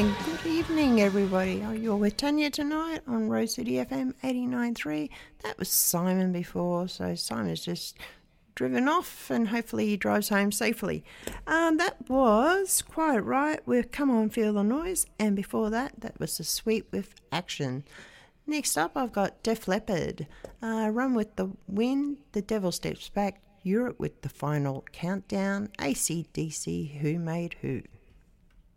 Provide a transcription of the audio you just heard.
Good evening, everybody. You're with Tanya tonight on Rose City FM 89.3. That was Simon before, so Simon's just driven off and hopefully he drives home safely. That was Quiet Riot with Come On Feel the Noise, and before that was The Sweet with Action. Next up, I've got Def Leppard, Run with the Wind, The Devil Steps Back, Europe with the Final Countdown, AC/DC, Who Made Who.